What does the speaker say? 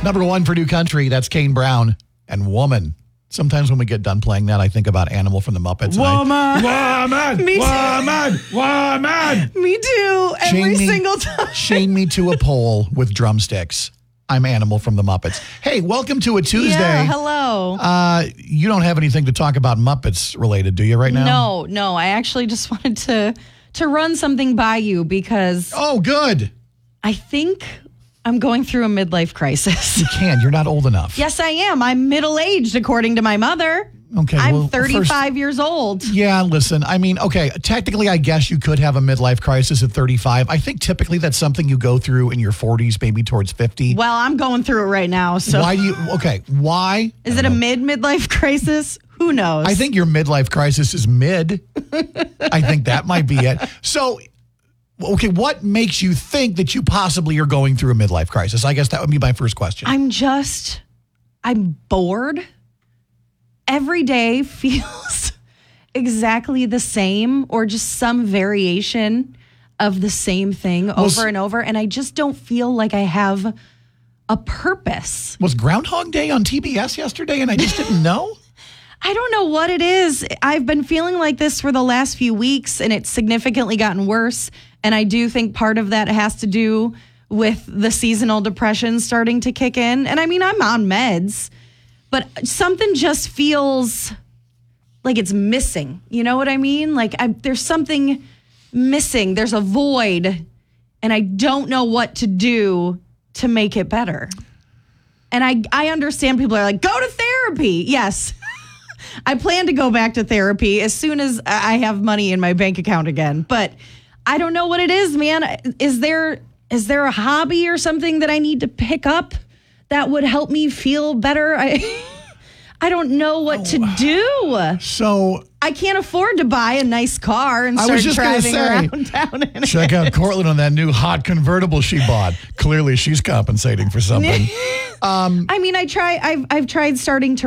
Number one for New Country, that's Kane Brown and Woman. Sometimes when we get done playing that, I think about Animal from the Muppets. Woman! Me too. Woman! Me too. Every single time. Chain me to a pole with drumsticks. I'm Animal from the Muppets. Hey, welcome to a Tuesday. Yeah, hello. You don't have anything to talk about Muppets related, do you, right now? No. I actually just wanted to run something by you because... Oh, good. I think I'm going through a midlife crisis. You can. You're not old enough. Yes, I am. I'm middle-aged, according to my mother. Okay. I'm 35 years old. Yeah, listen, I mean, okay, technically, I guess you could have a midlife crisis at 35. I think typically that's something you go through in your 40s, maybe towards 50. Well, I'm going through it right now. So why? Is it a midlife crisis? Who knows? I think your midlife crisis is mid. I think that might be it. So, okay, what makes you think that you possibly are going through a midlife crisis? I guess that would be my first question. I'm bored. Every day feels exactly the same or just some variation of the same thing over and over. And I just don't feel like I have a purpose. Was Groundhog Day on TBS yesterday and I just didn't know? I don't know what it is. I've been feeling like this for the last few weeks and it's significantly gotten worse. And I do think part of that has to do with the seasonal depression starting to kick in. And I mean, I'm on meds. But something just feels like it's missing. You know what I mean? Like there's something missing. There's a void. And I don't know what to do to make it better. And I understand people are like, go to therapy. Yes. I plan to go back to therapy as soon as I have money in my bank account again. But I don't know what it is, man. Is there a hobby or something that I need to pick up that would help me feel better? I don't know what to do. So I can't afford to buy a nice car and start driving around town. Check out Cortland on that new hot convertible she bought. Clearly, she's compensating for something. I mean, I've tried starting to